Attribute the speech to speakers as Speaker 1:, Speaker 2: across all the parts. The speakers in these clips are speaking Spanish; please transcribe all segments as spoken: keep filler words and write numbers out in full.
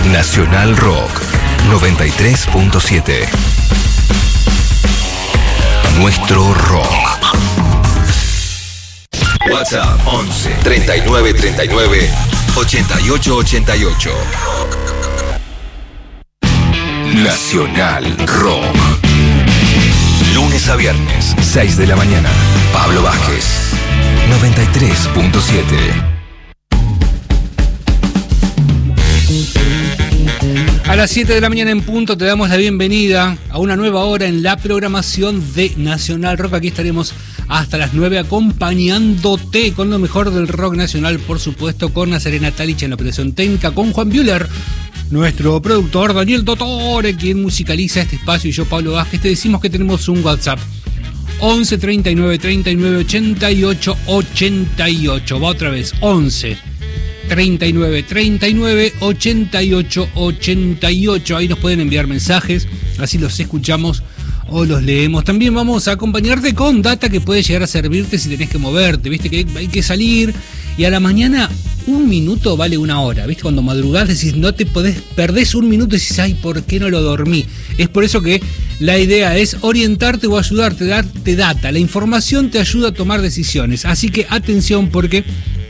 Speaker 1: Nacional Rock noventa y tres punto siete. Nuestro rock. WhatsApp once treinta y nueve treinta y nueve ochenta y ocho ochenta y ocho. Nacional Rock. Lunes a viernes, seis de la mañana. Pablo Vázquez, noventa y tres punto siete.
Speaker 2: A las siete de la mañana en punto te damos la bienvenida a una nueva hora en la programación de Nacional Rock. Aquí estaremos hasta las nueve acompañándote con lo mejor del rock nacional, por supuesto, con Nazarena Talich en la operación técnica, con Juan Bühler, nuestro productor, Daniel Dottore, quien musicaliza este espacio, y yo, Pablo Vázquez. Te decimos que tenemos un WhatsApp once treinta y nueve treinta y nueve ochenta y ocho ochenta y ocho. Va otra vez, once treinta y nueve treinta y nueve ochenta y ocho ochenta y ocho. Ahí nos pueden enviar mensajes, así los escuchamos o los leemos. También vamos a acompañarte con data que puede llegar a servirte si tenés que moverte. Viste que hay que salir y a la mañana un minuto vale una hora. Viste, cuando madrugás decís, no te podés, perdés un minuto y decís, ay, ¿por qué no lo dormí? Es por eso que la idea es orientarte o ayudarte, darte data. La información te ayuda a tomar decisiones. Así que atención, porque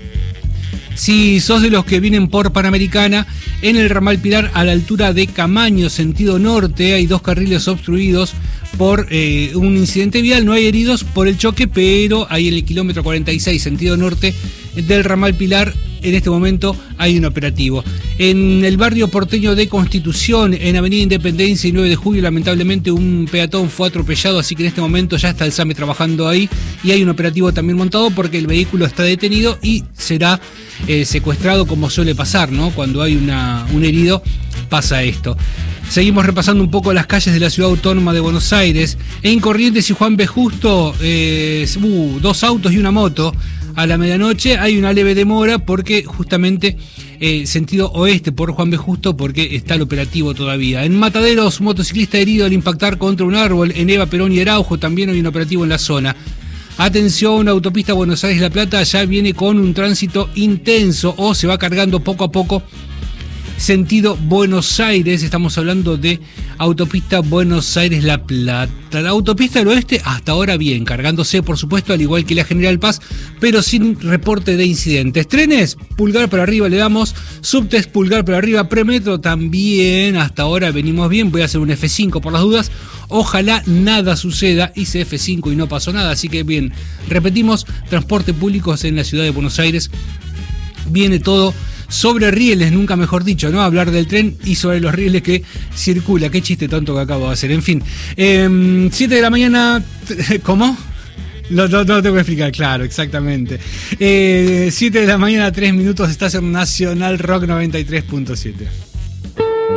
Speaker 2: si sos de los que vienen por Panamericana, en el ramal Pilar a la altura de Camaño, sentido norte, hay dos carriles obstruidos por eh, un incidente vial. No hay heridos por el choque, pero hay en el kilómetro cuarenta y seis, sentido norte del ramal Pilar, en este momento hay un operativo. En el barrio porteño de Constitución, en Avenida Independencia y nueve de julio, lamentablemente un peatón fue atropellado, así que en este momento ya está el SAME trabajando ahí y hay un operativo también montado porque el vehículo está detenido y será eh, secuestrado, como suele pasar, ¿no? Cuando hay una, un herido, pasa esto. Seguimos repasando un poco las calles de la Ciudad Autónoma de Buenos Aires. En Corrientes y Juan B. Justo, eh, uh, dos autos y una moto. A la medianoche hay una leve demora porque justamente eh, sentido oeste por Juan B. Justo, porque está el operativo todavía. En Mataderos, motociclista herido al impactar contra un árbol. En Eva Perón y Araujo también hay un operativo en la zona. Atención, autopista Buenos Aires-La Plata ya viene con un tránsito intenso o se va cargando poco a poco. Sentido Buenos Aires, estamos hablando de autopista Buenos Aires-La Plata. La autopista del oeste hasta ahora bien, cargándose por supuesto, al igual que la General Paz, pero sin reporte de incidentes. Trenes, pulgar para arriba le damos, subtes, pulgar para arriba, premetro también, hasta ahora venimos bien. Voy a hacer un F cinco por las dudas, ojalá nada suceda. Hice F cinco y no pasó nada, así que bien, repetimos, transporte público en la ciudad de Buenos Aires, viene todo sobre rieles, nunca mejor dicho, ¿no? Hablar del tren y sobre los rieles que circula. Qué chiste tonto que acabo de hacer. En fin, eh, siete de la mañana. ¿Cómo? No, no, no tengo que explicar, claro, exactamente. Eh, siete de la mañana, tres minutos, estás en Nacional Rock noventa y tres punto siete.